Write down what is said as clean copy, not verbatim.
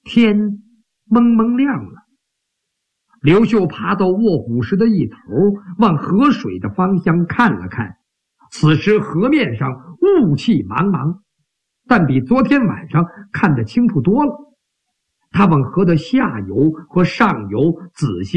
天蒙蒙亮了。刘秀爬到卧虎石的一头，往河水的方向看了看。此时河面上雾气茫茫，但比昨天晚上看得清楚多了。他往河的下游和上游仔细